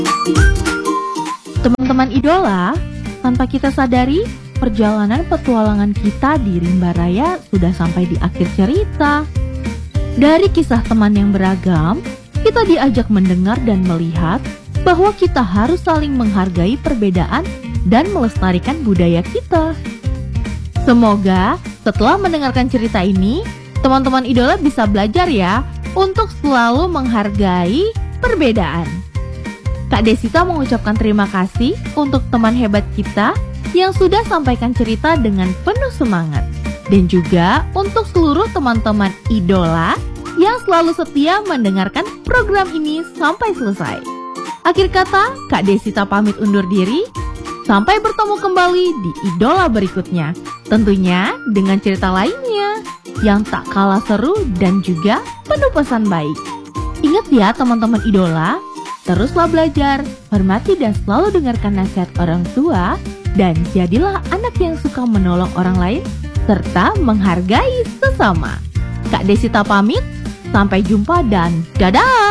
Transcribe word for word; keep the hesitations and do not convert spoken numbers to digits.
Teman-teman idola, tanpa kita sadari, perjalanan petualangan kita di Rimba Raya sudah sampai di akhir cerita. Dari kisah teman yang beragam, kita diajak mendengar dan melihat bahwa kita harus saling menghargai perbedaan dan melestarikan budaya kita. Semoga setelah mendengarkan cerita ini, teman-teman idola bisa belajar ya untuk selalu menghargai perbedaan. Kak Desita mengucapkan terima kasih untuk teman hebat kita yang sudah sampaikan cerita dengan penuh semangat. Dan juga untuk seluruh teman-teman idola yang selalu setia mendengarkan program ini sampai selesai. Akhir kata, Kak Desita pamit undur diri. Sampai bertemu kembali di idola berikutnya. Tentunya dengan cerita lainnya yang tak kalah seru dan juga penuh pesan baik. Ingat ya teman-teman idola, teruslah belajar, hormati dan selalu dengarkan nasihat orang tua, dan jadilah anak yang suka menolong orang lain, serta menghargai sesama. Kak Desita pamit, sampai jumpa dan dadah!